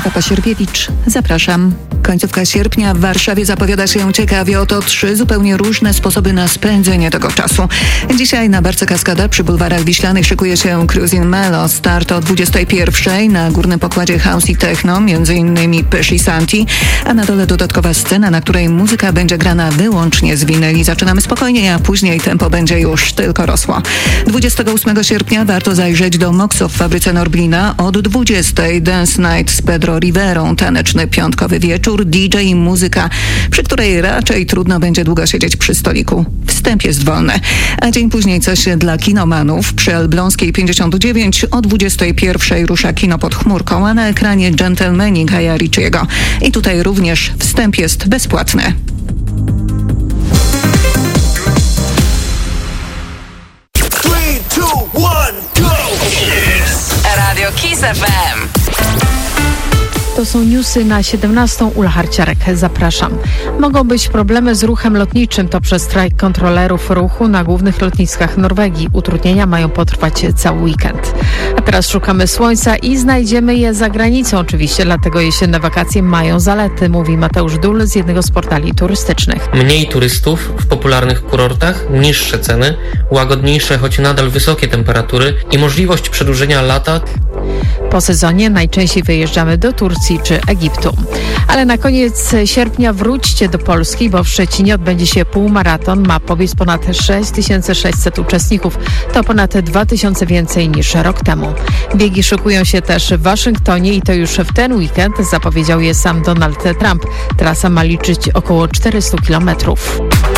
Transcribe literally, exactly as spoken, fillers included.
Agata Pasierbiewicz. Zapraszam. Końcówka sierpnia w Warszawie zapowiada się ciekawie. Oto trzy zupełnie różne sposoby na spędzenie tego czasu. Dzisiaj na Barce Kaskada przy bulwarach Wiślanych szykuje się Cruisin' Melo. Start o dwudziestej pierwszej. Na górnym pokładzie house i techno, między innymi Pesci Santi, a na dole dodatkowa scena, na której muzyka będzie grana wyłącznie z winyli. Zaczynamy spokojnie, a później tempo będzie już tylko rosło. dwudziestego ósmego sierpnia warto zajrzeć do Moxo w fabryce Norblina. Od dwudziestej Dance Night z Pedro Riverą. Taneczny piątkowy wieczór, D J i muzyka, przy której raczej trudno będzie długo siedzieć przy stoliku. Wstęp jest wolny. A dzień później coś dla kinomanów. Przy Elbląskiej pięćdziesiąt dziewięć o dwudziestej pierwszej rusza Kino pod chmurką, a na ekranie Gentlemani Guya Ritchiego. I tutaj również wstęp jest bezpłatny. three, two, one, go! Radio Kiss F M. To są newsy na siedemnastą. Ula Harciarek, zapraszam. Mogą być problemy z ruchem lotniczym. To przez strajk kontrolerów ruchu na głównych lotniskach Norwegii. Utrudnienia mają potrwać cały weekend. A teraz szukamy słońca i znajdziemy je za granicą oczywiście, dlatego jesienne wakacje mają zalety, mówi Mateusz Dul z jednego z portali turystycznych. Mniej turystów w popularnych kurortach, niższe ceny, łagodniejsze, choć nadal wysokie temperatury i możliwość przedłużenia lata. Po sezonie najczęściej wyjeżdżamy do Turcji czy Egiptu. Ale na koniec sierpnia wróćcie do Polski, bo w Szczecinie odbędzie się półmaraton. Ma pobiec ponad sześć tysięcy sześćset uczestników. To ponad dwa tysiące więcej niż rok temu. Biegi szykują się też w Waszyngtonie i to już w ten weekend, zapowiedział je sam Donald Trump. Trasa ma liczyć około czterysta kilometrów.